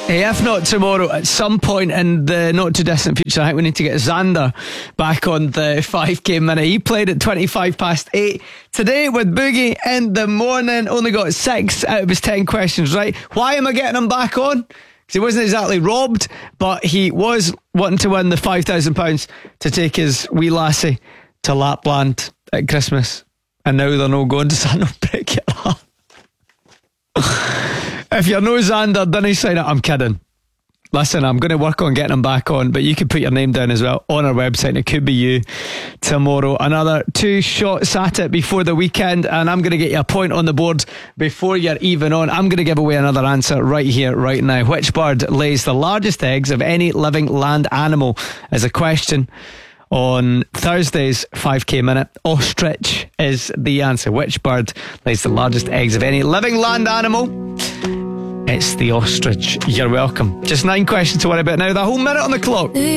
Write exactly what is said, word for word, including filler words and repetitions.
Hey, if not tomorrow, at some point in the not too distant future, I think we need to get Xander back on the five K minute. He played at twenty-five past eight today with Boogie in the morning. Only got six out of his ten questions right. Why am I getting him back on? Because he wasn't exactly robbed, but he was wanting to win the five thousand pounds to take his wee lassie to Lapland at Christmas. And now they're no going. Does that not break your heart? If you're no Xander, don't sign up. I'm kidding. Listen, I'm going to work on getting him back on, but you can put your name down as well on our website. It could be you tomorrow. Another two shots at it before the weekend, and I'm going to get you a point on the board before you're even on. I'm going to give away another answer right here, right now. Which bird lays the largest eggs of any living land animal? Is a question on Thursday's five K minute. Ostrich is the answer. Which bird lays the largest eggs of any living land animal? It's the ostrich. You're welcome. Just nine questions to worry about now. The whole minute on the clock.